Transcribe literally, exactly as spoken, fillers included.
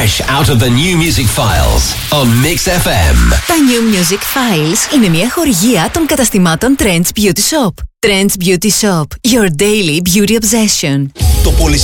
fresh out of the New Music Files on Mix εφ εμ. Τα New Music Files είναι μια χορηγία των καταστημάτων Trends Beauty Shop. Trends Beauty Shop, your daily beauty obsession. Το